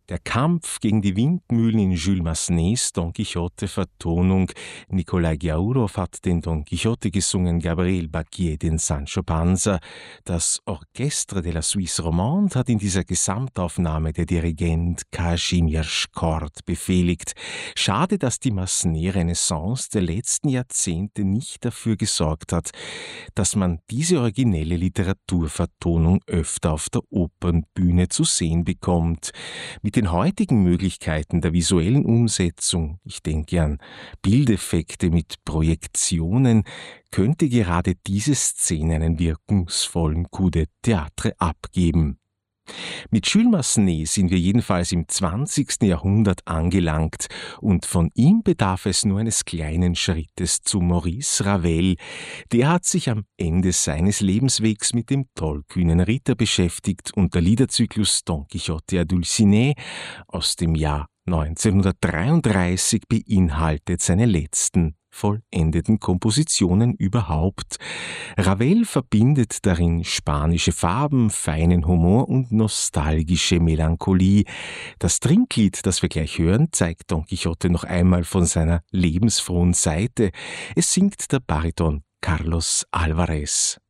Der Kampf gegen die Windmühlen in Jules Massenets Don Quixote-Vertonung. Nikolai Giaurov hat den Don Quixote gesungen, Gabriel Bacquier den Sancho Panza. Das Orchestre de la Suisse Romande hat in dieser Gesamtaufnahme der Dirigent Kazimierz Kord befehligt. Schade, dass die Massenet-Renaissance der letzten Jahrzehnte nicht dafür gesorgt hat, dass man diese originelle Literaturvertonung öfter auf der Opernbühne zu sehen bekommt. Mit den heutigen Möglichkeiten der visuellen Umsetzung, ich denke an Bildeffekte mit Projektionen, könnte gerade diese Szene einen wirkungsvollen Coup de Théâtre abgeben. Mit Jules Massenet sind wir jedenfalls im 20. Jahrhundert angelangt und von ihm bedarf es nur eines kleinen Schrittes zu Maurice Ravel. Der hat sich am Ende seines Lebenswegs mit dem tollkühnen Ritter beschäftigt und der Liederzyklus Don Quixote à Dulcinea aus dem Jahr 1933 beinhaltet seine letzten vollendeten Kompositionen überhaupt. Ravel verbindet darin spanische Farben, feinen Humor und nostalgische Melancholie. Das Trinklied, das wir gleich hören, zeigt Don Quixote noch einmal von seiner lebensfrohen Seite. Es singt der Bariton Carlos Alvarez.